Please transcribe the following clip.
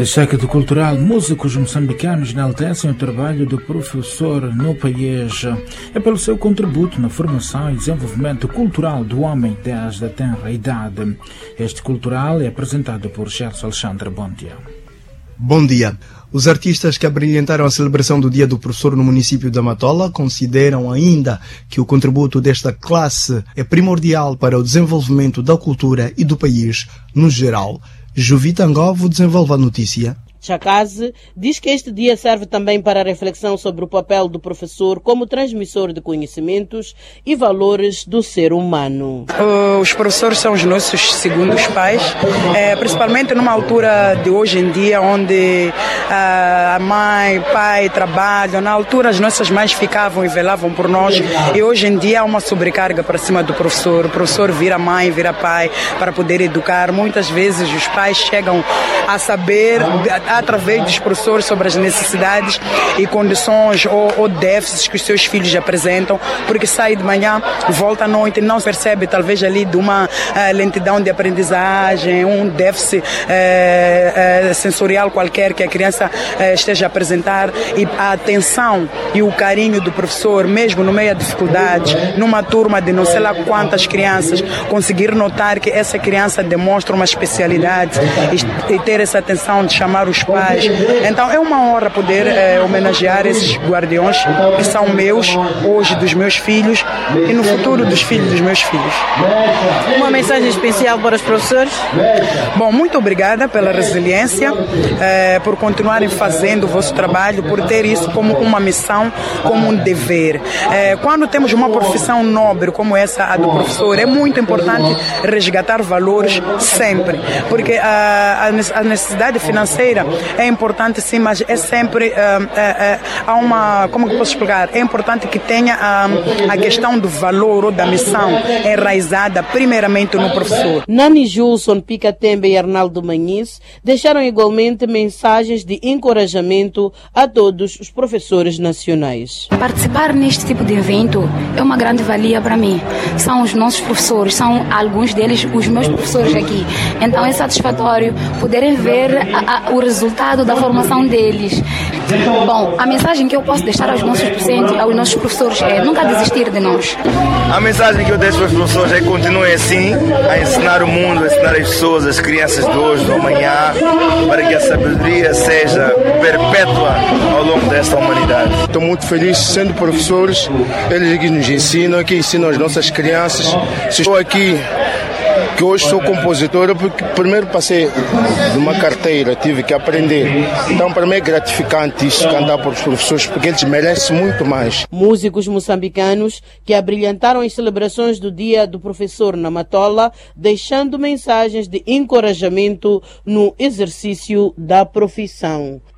Aspecto cultural, músicos moçambicanos enaltecem o trabalho do professor no país. É pelo seu contributo na formação e desenvolvimento cultural do homem desde a tenra idade. Este cultural é apresentado por Gerson Alexandre. Bom dia. Bom dia. Os artistas que abrilhantaram a celebração do Dia do Professor no município da Matola consideram ainda que o contributo desta classe é primordial para o desenvolvimento da cultura e do país no geral. Jovita Angovo desenvolve a notícia. Chakazi diz que este dia serve também para a reflexão sobre o papel do professor como transmissor de conhecimentos e valores do ser humano. Os professores são os nossos segundos pais, principalmente numa altura de hoje em dia, onde a mãe, pai trabalham. Na altura as nossas mães ficavam e velavam por nós, e hoje em dia há uma sobrecarga para cima do professor. O professor vira mãe, vira pai para poder educar. Muitas vezes os pais chegam a saber através dos professores sobre as necessidades e condições ou déficits que os seus filhos apresentam, porque sai de manhã, volta à noite e não percebe talvez ali de uma lentidão de aprendizagem, um déficit sensorial qualquer que a criança esteja a apresentar, e a atenção e o carinho do professor, mesmo no meio de dificuldades, numa turma de não sei lá quantas crianças, conseguir notar que essa criança demonstra uma especialidade e ter essa atenção de chamar os pais. Então é uma honra poder homenagear esses guardiões que são meus, hoje dos meus filhos e no futuro dos filhos dos meus filhos. Uma mensagem especial para os professores? Bom, muito obrigada pela resiliência, por continuarem fazendo o vosso trabalho, por ter isso como uma missão, como um dever. Quando temos uma profissão nobre como essa, a do professor, é muito importante resgatar valores sempre, porque a necessidade financeira é importante sim, mas é sempre há uma, como que eu posso explicar? É importante que tenha a questão do valor ou da missão enraizada primeiramente no professor. Nani Julson Picatembe e Arnaldo Manhis deixaram igualmente mensagens de encorajamento a todos os professores nacionais. Participar neste tipo de evento é uma grande valia para mim. São os nossos professores, são alguns deles os meus professores aqui. Então é satisfatório poderem ver o resultado da formação deles. Bom, a mensagem que eu posso deixar aos nossos docentes, aos nossos professores, é nunca desistir de nós. A mensagem que eu deixo aos professores é que continuem assim a ensinar o mundo, a ensinar as pessoas, as crianças de hoje, do amanhã, para que a sabedoria seja perpétua ao longo desta humanidade. Estou muito feliz sendo professores, eles que nos ensinam, que ensinam as nossas crianças. Estou aqui que hoje sou compositor, porque primeiro passei de uma carteira, tive que aprender. Então para mim é gratificante isso, cantar para os professores, porque eles merecem muito mais. Músicos moçambicanos que abrilhantaram as celebrações do Dia do Professor na Matola, deixando mensagens de encorajamento no exercício da profissão.